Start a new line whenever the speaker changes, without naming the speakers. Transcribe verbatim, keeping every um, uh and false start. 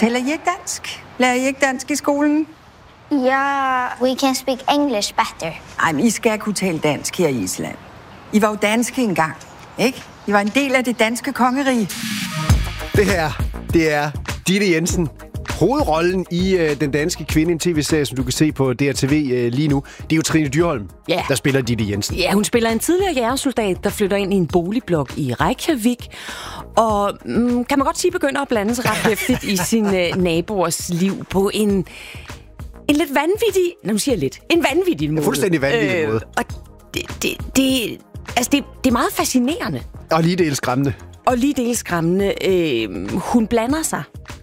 Taler I ikke dansk? Lærer I ikke dansk i skolen?
Yeah, we can speak English better.
Ej, men I skal kunne tale dansk her i Island. I var jo danske engang, ikke? I var en del af det danske kongerige.
Det her, det er Ditte Jensen. Hovedrollen i øh, den danske kvinde, en tv-serie, som du kan se på D R T V øh, lige nu, det er jo Trine Dyrholm,
Ja.
der spiller Ditte Jensen.
Ja, hun spiller en tidligere jægersoldat, der flytter ind i en boligblok i Reykjavik. Og mm, kan man godt sige, begynder at blande sig ret hæftigt i sine øh, naboers liv på en, en lidt vanvittig... Nu siger jeg lidt. En vanvittig måde.
En fuldstændig vanvittig måde.
Og det, det, det, altså det, det er meget fascinerende.
Og lige det skræmmende.
Og lige det skræmmende. Øh, hun blander sig